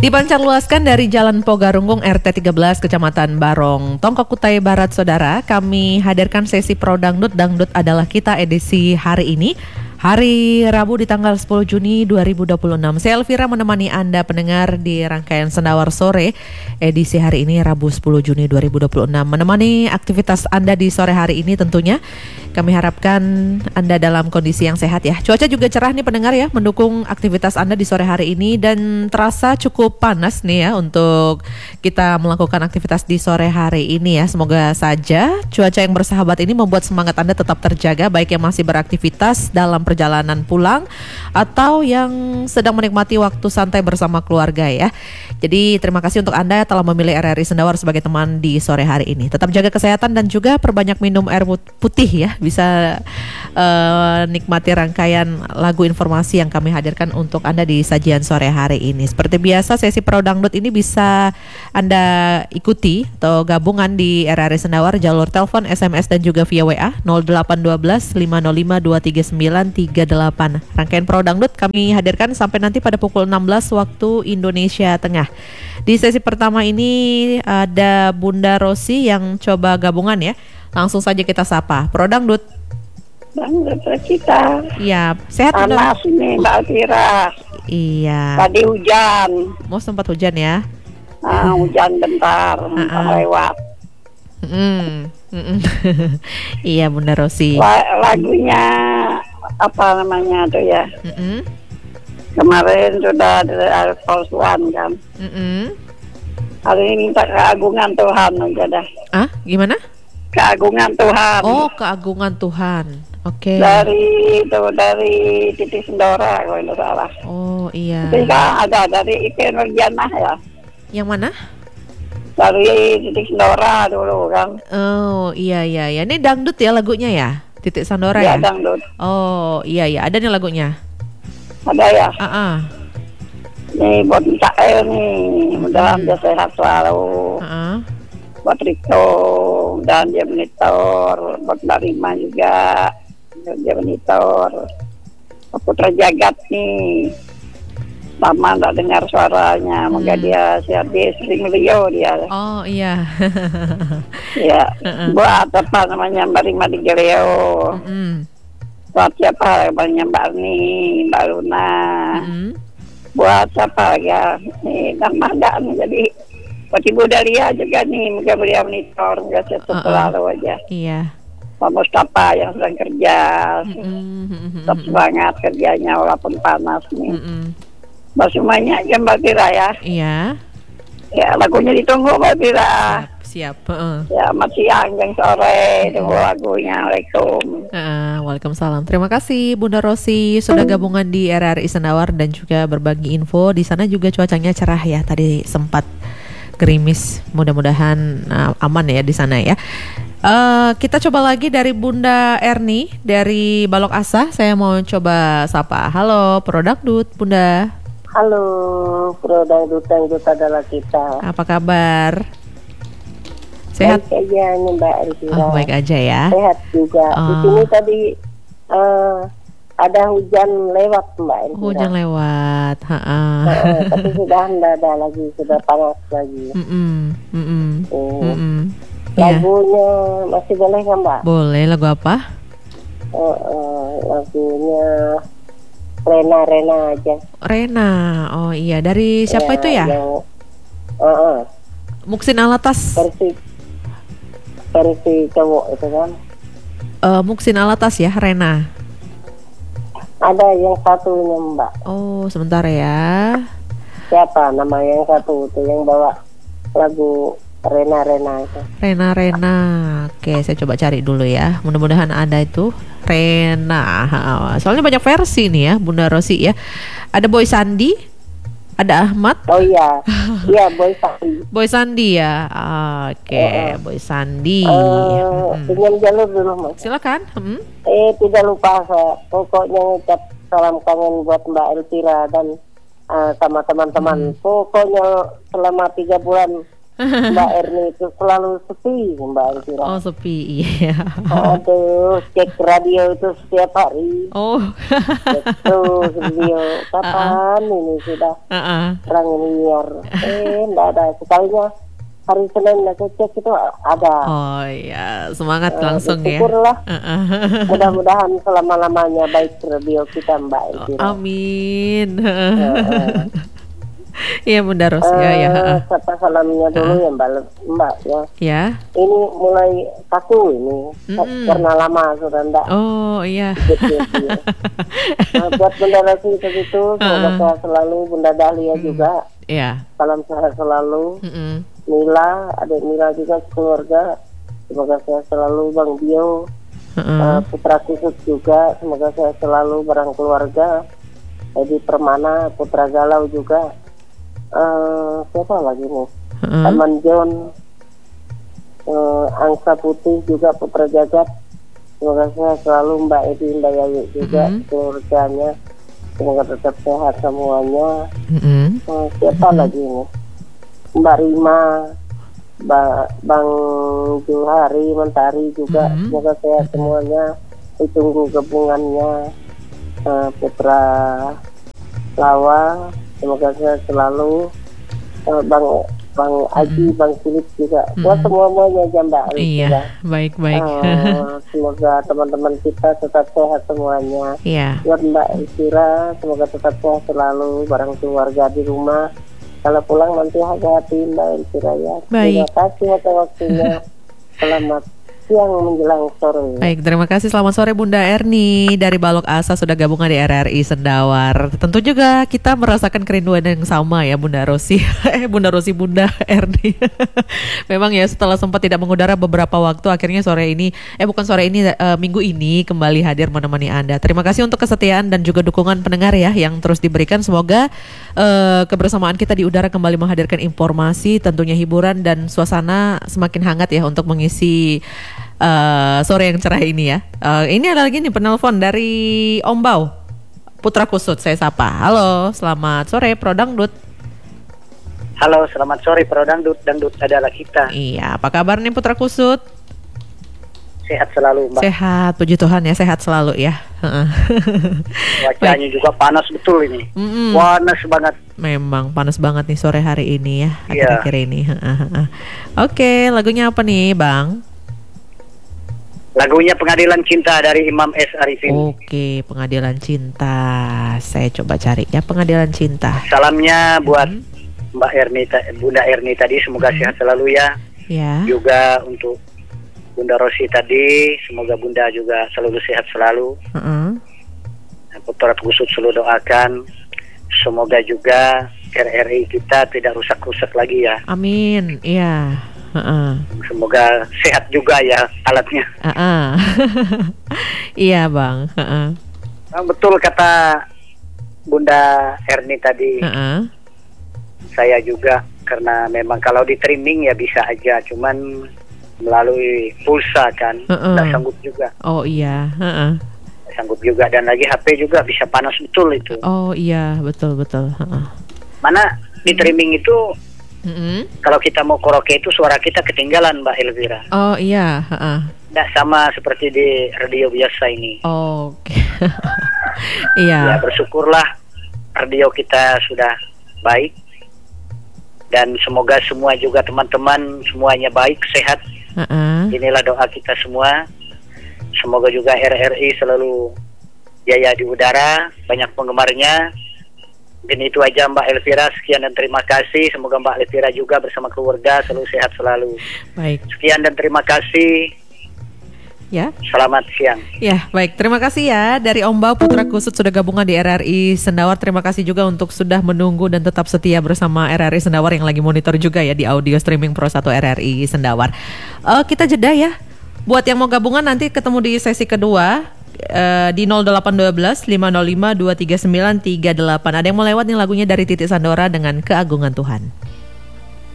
Dipancarluaskan dari Jalan Pogarunggung RT 13 Kecamatan Barong, Tongkok Kutai Barat, Saudara, kami hadirkan sesi Pro Dangdut, Dangdut Adalah Kita edisi hari ini. Hari Rabu di tanggal 10 Juni 2026. Saya Elvira menemani Anda pendengar di rangkaian Sendawar Sore edisi hari ini Rabu 10 Juni 2026. Menemani aktivitas Anda di sore hari ini tentunya. Kami harapkan Anda dalam kondisi yang sehat ya. Cuaca juga cerah nih pendengar ya, mendukung aktivitas Anda di sore hari ini dan terasa cukup panas nih ya untuk kita melakukan aktivitas di sore hari ini ya. Semoga saja cuaca yang bersahabat ini membuat semangat Anda tetap terjaga, baik yang masih beraktivitas dalam perjalanan pulang atau yang sedang menikmati waktu santai bersama keluarga ya. Jadi terima kasih untuk Anda telah memilih RRI Sendawar sebagai teman di sore hari ini. Tetap jaga kesehatan dan juga perbanyak minum air putih ya. Bisa nikmati rangkaian lagu informasi yang kami hadirkan untuk Anda di sajian sore hari ini. Seperti biasa sesi Pro Dangdut ini bisa Anda ikuti atau gabungan di RRI Sendawar jalur telepon, SMS dan juga via WA 0812 505 23938. Rangkaian Pro Dangdut kami hadirkan sampai nanti pada pukul 16 waktu Indonesia Tengah. Di sesi pertama ini ada Bunda Rosi yang coba gabungan ya. Langsung saja kita sapa. Pro Dangdut. Dangdut kita. Iya, sehat Bunda. Panas ini Mbak Tira. Iya. Tadi hujan. Mau sempat hujan ya? Hujan bentar, lewat. Iya Bunda Rosi. Lagunya apa namanya tuh ya? Kemarin sudah ada palsuan kan. Hari ini minta keagungan Tuhan aja dah. Gimana? Keagungan Tuhan. Oh, keagungan Tuhan. Oke. Dari Titi Sendora kalau tidak salah. Oh iya. Itu kan ada dari Ike Nurjanah ya. Yang mana? Dari Titi Sendora dulu kan. Oh iya. Ini dangdut ya lagunya ya? Titik Sendora ya? Iya dangdut. Oh iya. Ada nih lagunya? Ada ya? Nih buat Mikael nih, mudah-mudahan dia sehat selalu. Buat Riko dan dia monitor, buat Mbak Rima juga dia monitor. Putra Jagat nih, lama tak dengar suaranya, moga dia sehat, dia sering Rio dia. Oh iya. Ya, buat apa namanya Mbak Rima di Rio. Buat siapa namanya Mbak Arni, Mbak Luna. Buat apa ya, nih Ramadan jadi buat Ibu Dalia juga nih, moga beliau monitor, moga sehat selalu aja. Iya. Pak Mustafa yang sedang kerja, tetap semangat kerjanya walaupun panas nih. Mbak semuanya aja Mbak Tira ya. Iya. Ya lagunya ditunggu Mbak Tira. Siap. Ya selamat siang dan sore tunggu lagunya. Waalaikumsalam. Waalaikumsalam. Terima kasih Bunda Rosi sudah gabungan di RRI Sendawar dan juga berbagi info. Di sana juga cuacanya cerah ya. Tadi sempat gerimis, mudah-mudahan aman ya di sana ya. Kita coba lagi dari Bunda Erni dari Balok Asa. Saya mau coba sapa. Halo Pro Dangdut Bunda. Halo Pro Dangdut, Dangdut Adalah Kita. Apa kabar? Sehat? Baik aja nih Mbak Elvira. Oh baik aja ya. Sehat juga. Di sini tadi ada hujan lewat Mbak Elvira. Hujan lewat. Tapi sudah tidak ada lagi, sudah panas lagi. Lagunya masih boleh kan Mbak? Boleh. Lagu apa? Lagunya Rena aja. Rena. Oh iya, dari siapa itu ya? Muksin Alatas. Versi cowok itu kan. Muksin Alatas ya, Rena. Ada yang satunya Mbak. Oh, sebentar ya. Siapa nama yang satu itu yang bawa lagu Rena itu? Rena. Oke, saya coba cari dulu ya. Mudah-mudahan ada itu Rena. Soalnya banyak versi nih ya, Bunda Rosi ya. Ada Boy Sandi, ada Ahmad. Oh iya. Iya, Boy Sandi. Boy Sandi ya. Oke, Boy Sandi. Pinjam jalur dulu Mas. Silakan. Tidak lupa saya pokoknya ngucap salam kangen buat Mbak Elvira dan sama teman-teman. Pokoknya selama 3 bulan Mbak Erni itu selalu sepi Mbak Elvira. Oh sepi, iya. Aduh, cek radio itu setiap hari. Oh. Cek terus radio. Kapan ini sudah terang liar? Enggak ada. Sekalinya hari Senin aku cek itu ada. Oh iya, semangat langsung ya. Syukurlah. Mudah-mudahan selama-lamanya baik radio kita Mbak Elvira. Amin. Iya Bunda Ros ya. Kata salamnya dulu ya Mbak ya. Ya. Ini mulai kaku ini karena lama sudah enggak. Oh iya. Buat Bunda Rasi itu semoga sehat selalu, Bunda Dahlia juga. Iya. Salam sehat selalu. Mila, adik Mila juga keluarga. Semoga sehat selalu Bang Bio. Putra Kusut juga semoga sehat selalu barang keluarga. Edi Permana, Putra Galau juga. Siapa lagi nih? Taman John, Angsa Putih juga Putra Jagat. Semoga sehat selalu Mbak Edi, Mbak Yayu juga keluarganya. Semoga tetap sehat semuanya. Siapa lagi nih? Mbak Rima, Bang Juhari, Mentari juga. Semoga sehat semuanya. Ditunggu gabungannya. Putra Lawa, semoga sehat selalu. Bang Aji, Bang Philip juga. Buat semuanya aja Mbak. Iya, baik. Semoga teman-teman kita tetap sehat semuanya. Iya. Buat Mbak Elvira, semoga tetap sehat selalu bareng keluarga di rumah. Kalau pulang nanti hati-hati Mbak Elvira ya. Baik. Terima kasih atas waktunya. Selamat siang menjelang sore. Baik, terima kasih. Selamat sore Bunda Erni dari Balok Asa sudah gabungan di RRI Sendawar. Tentu juga kita merasakan kerinduan yang sama ya Bunda Rosi. Bunda Erni. Memang ya setelah sempat tidak mengudara beberapa waktu, akhirnya minggu ini kembali hadir menemani Anda. Terima kasih untuk kesetiaan dan juga dukungan pendengar ya yang terus diberikan. Semoga kebersamaan kita di udara kembali menghadirkan informasi, tentunya hiburan dan suasana semakin hangat ya untuk mengisi sore yang cerah ini ya. Ini ada lagi nih penelpon dari Om Bau, Putra Kusut, saya sapa. Halo, selamat sore Pro Dangdut. Halo, selamat sore Pro Dangdut. Dangdut adalah kita. Iya, apa kabar nih Putra Kusut? Sehat selalu Mbak. Sehat, puji Tuhan ya, sehat selalu ya. Cuacanya juga panas betul ini. Panas banget. Memang panas banget nih sore hari ini ya, akhir-akhir ini. Oke, lagunya apa nih Bang? Lagunya Pengadilan Cinta dari Imam S. Arifin. Oke, Pengadilan Cinta. Saya coba cari ya, Pengadilan Cinta. Salamnya buat Mbak Erni, Bunda Erni tadi, semoga sehat selalu ya. Ya. Juga untuk Bunda Rosi tadi, semoga Bunda juga selalu sehat selalu. Putra Kusut selalu doakan, semoga juga RRI kita tidak rusak-rusak lagi ya. Amin, iya. Semoga sehat juga ya alatnya. Iya Bang. Betul kata Bunda Erni tadi. Saya juga, karena memang kalau di streaming ya bisa aja, cuman melalui pulsa kan nggak sanggup juga. Oh iya. Sanggup juga, dan lagi HP juga bisa panas betul itu. Oh iya, betul. Mana di streaming itu kalau kita mau karaoke itu suara kita ketinggalan Mbak Elvira. Oh iya. Nggak sama seperti di radio biasa ini. Oke. Iya. Ya bersyukurlah radio kita sudah baik, dan semoga semua juga teman-teman semuanya baik, sehat. Inilah doa kita semua. Semoga juga RRI selalu jaya di udara, banyak penggemarnya. Dan itu aja Mbak Elvira, sekian dan terima kasih. Semoga Mbak Elvira juga bersama keluarga selalu sehat selalu. Baik. Sekian dan terima kasih. Ya. Selamat siang. Ya, baik. Terima kasih ya dari Om Bau Putra Kusut sudah gabungan di RRI Sendawar. Terima kasih juga untuk sudah menunggu dan tetap setia bersama RRI Sendawar yang lagi monitor juga ya di audio streaming Pro 1 RRI Sendawar. Kita jeda ya. Buat yang mau gabungan nanti ketemu di sesi kedua. Di 0812 505 23938. Ada yang mau lewat nih lagunya dari Titi Sandora dengan Keagungan Tuhan.